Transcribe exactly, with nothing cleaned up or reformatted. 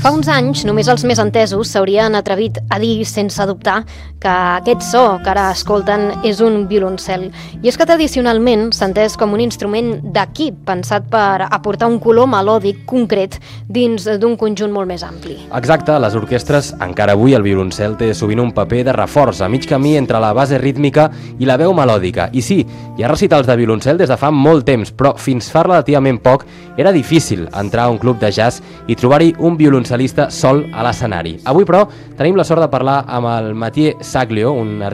Fa uns anys, només els més entesos s'haurien atrevit a dir sense dubtar que aquest so que ara escolten és un violoncel. I és que tradicionalment s'ha entès com un instrument d'equip, pensat per aportar un color melòdic concret dins d'un conjunt molt més ampli. Exacte, a les orquestres encara avui el violoncel té sovint un paper de reforç a mig camí entre la base rítmica i la veu melòdica. I sí, hi ha recitals de violoncel des de fa molt temps, però fins fa relativament poc era difícil entrar a un club de jazz i trobar-hi un violoncelista sol a l'escenari. Avui, però, tenim la sort de parlar amb el Mathieu Saglio, un artista